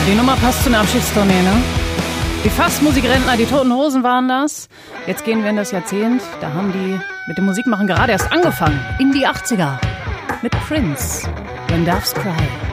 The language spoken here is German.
Die Nummer passt zu einer Abschiedstournee, ne? Die Fastmusikrentner, die Toten Hosen waren das. Jetzt gehen wir in das Jahrzehnt. Da haben die mit dem Musikmachen gerade erst angefangen. In die 80er. Mit Prince. When Doves Cry.